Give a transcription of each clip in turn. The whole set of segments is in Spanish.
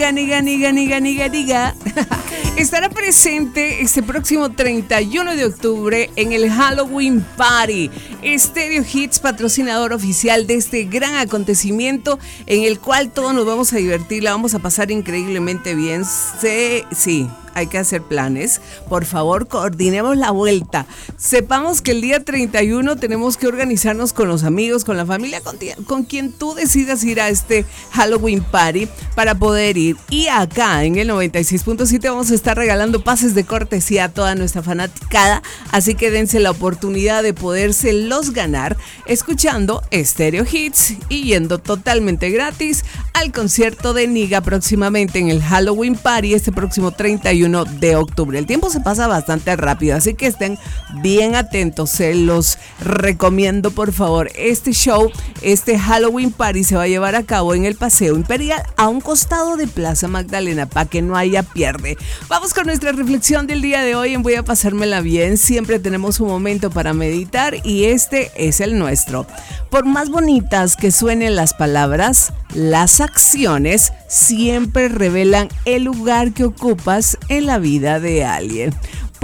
Niga. Estará presente este próximo 31 de octubre en el Halloween Party. Stereo Hits, patrocinador oficial de este gran acontecimiento en el cual todos nos vamos a divertir, la vamos a pasar increíblemente bien. Sí, hay que hacer planes. Por favor, coordinemos la vuelta. Sepamos que el día 31 tenemos que organizarnos con los amigos, con la familia, con quien tú decidas ir a este Halloween Party para poder ir. Y acá en el 96.7 vamos a estar regalando pases de cortesía a toda nuestra fanaticada. Así que dense la oportunidad de podérselos ganar escuchando Stereo Hits y yendo totalmente gratis al concierto de Niga próximamente en el Halloween Party este próximo 31 de octubre. El tiempo se pasa bastante rápido, así que estén bien atentos, se los recomiendo por favor. Este show, este Halloween Party se va a llevar a cabo en el Paseo Imperial a un costado de Plaza Magdalena, para que no haya pierde. Vamos con nuestra reflexión del día de hoy en Voy a pasármela bien. Siempre tenemos un momento para meditar y este es el nuestro. Por más bonitas que suenen las palabras, las acciones siempre revelan el lugar que ocupas en la vida de alguien.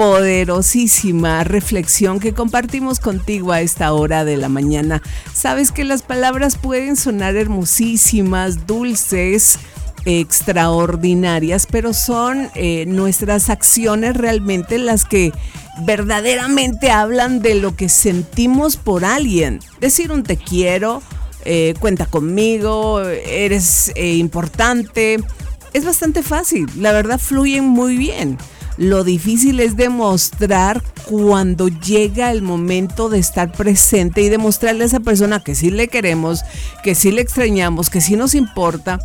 Poderosísima reflexión que compartimos contigo a esta hora de la mañana. Sabes que las palabras pueden sonar hermosísimas, dulces, extraordinarias, pero son nuestras acciones realmente las que verdaderamente hablan de lo que sentimos por alguien. Decir un te quiero, cuenta conmigo, eres importante, es bastante fácil, la verdad fluyen muy bien. Lo difícil es demostrar cuando llega el momento de estar presente y demostrarle a esa persona que sí le queremos, que sí le extrañamos, que sí nos importa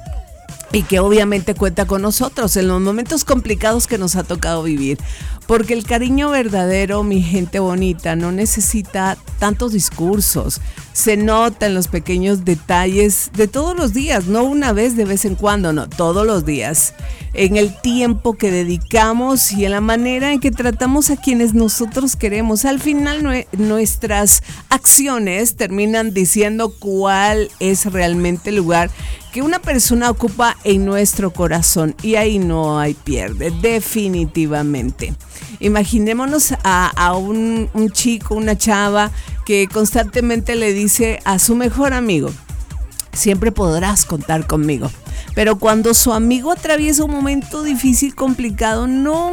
y que obviamente cuenta con nosotros en los momentos complicados que nos ha tocado vivir. Porque el cariño verdadero, mi gente bonita, no necesita tantos discursos. Se nota en los pequeños detalles de todos los días, no una vez de vez en cuando, no, todos los días. En el tiempo que dedicamos y en la manera en que tratamos a quienes nosotros queremos. Al final nuestras acciones terminan diciendo cuál es realmente el lugar que una persona ocupa en nuestro corazón, y ahí no hay pierde, definitivamente. Imaginémonos a un chico, una chava que constantemente le dice a su mejor amigo: siempre podrás contar conmigo. Pero cuando su amigo atraviesa un momento difícil, complicado,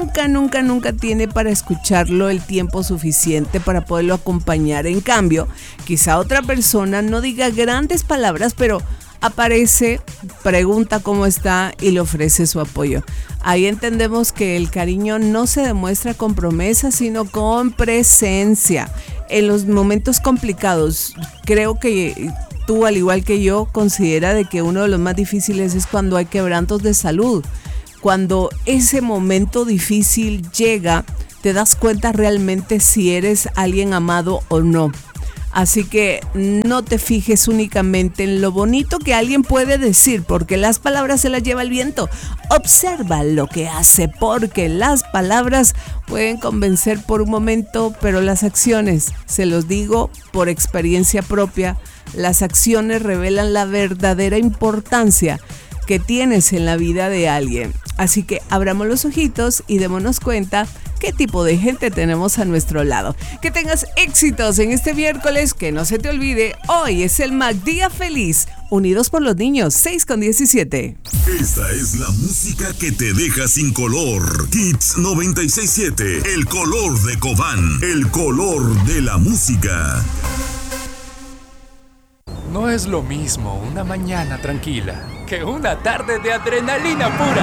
nunca tiene para escucharlo el tiempo suficiente para poderlo acompañar. En cambio, quizá otra persona no diga grandes palabras, pero aparece, pregunta cómo está y le ofrece su apoyo. Ahí entendemos que el cariño no se demuestra con promesas, sino con presencia. En los momentos complicados, creo que tú, al igual que yo, considera de que uno de los más difíciles es cuando hay quebrantos de salud. Cuando ese momento difícil llega, te das cuenta realmente si eres alguien amado o no. Así que no te fijes únicamente en lo bonito que alguien puede decir, porque las palabras se las lleva el viento. Observa lo que hace, porque las palabras pueden convencer por un momento, pero las acciones, se los digo por experiencia propia, las acciones revelan la verdadera importancia que tienes en la vida de alguien. Así que abramos los ojitos y démonos cuenta qué tipo de gente tenemos a nuestro lado. Que tengas éxitos en este miércoles, que no se te olvide, hoy es el Día Feliz. Unidos por los niños, 6:17. Esta es la música que te deja sin color. Hits 96.7, el color de Cobán, el color de la música. No es lo mismo una mañana tranquila que una tarde de adrenalina pura.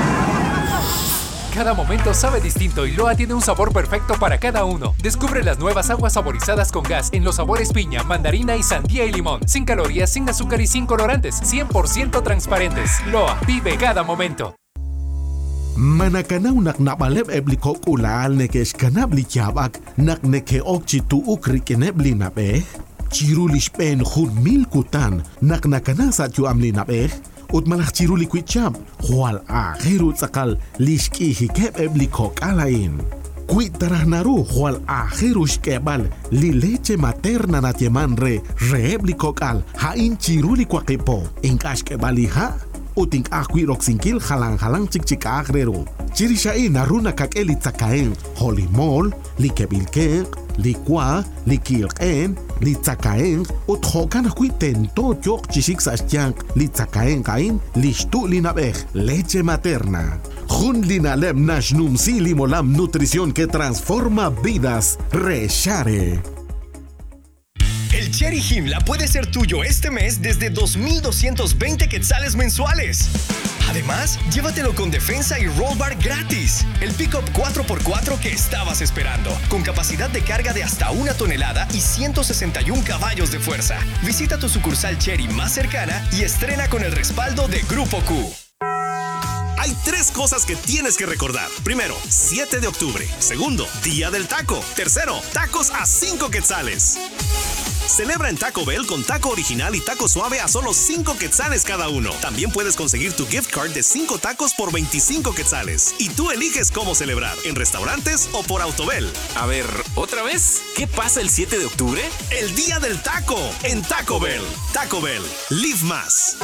Cada momento sabe distinto y Loa tiene un sabor perfecto para cada uno. Descubre las nuevas aguas saborizadas con gas en los sabores piña, mandarina y sandía y limón. Sin calorías, sin azúcar y sin colorantes. 100% transparentes. Loa, vive cada momento. Manakanaw naknabaleb ebliko kulal nekesh kanabli chabak nakneke okchitu ukrikene nabe. Chirulish pen hun milkutan naknakana sa chu amli nabe. Ut malach chiruli kwichab hual akhiru tsakal lishki hikeb eblikok alain. Kuitarahnaru hual akhiru shkebal li leche materna natyeman re eblikok al hain chiruli kwakipo inkashkebali ha uting akwirok sinkil halang chik agreru. Chirishain naruna kak elitzakaen holimol, likebilkek, likwa, likilken, litzakaen, uthokan akwiten to yok chishik sasyank, litzakaen kain, lishtu linabej, leche materna. Jun linalem nashnum si limolam nutrición que transforma vidas. Reshare. El Cherry Himla puede ser tuyo este mes desde 2,220 quetzales mensuales. Además, llévatelo con defensa y roll bar gratis. El pickup 4x4 que estabas esperando, con capacidad de carga de hasta 1 tonelada y 161 caballos de fuerza. Visita tu sucursal Cherry más cercana y estrena con el respaldo de Grupo Q. Hay 3 cosas que tienes que recordar. Primero, 7 de octubre. Segundo, Día del Taco. Tercero, tacos a 5 quetzales. Celebra en Taco Bell con taco original y taco suave a solo 5 quetzales cada uno. También puedes conseguir tu gift card de 5 tacos por 25 quetzales. Y tú eliges cómo celebrar, en restaurantes o por Autobell. A ver, ¿otra vez? ¿Qué pasa el 7 de octubre? El Día del Taco en Taco Bell. Taco Bell, live más.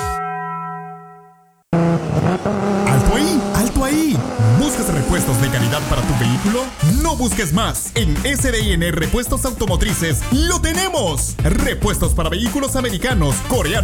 ¡Alto ahí! ¡Alto ahí! ¿Buscas repuestos de calidad para tu vehículo? No busques más. En SDN Repuestos Automotrices lo tenemos. Repuestos para vehículos americanos, coreanos,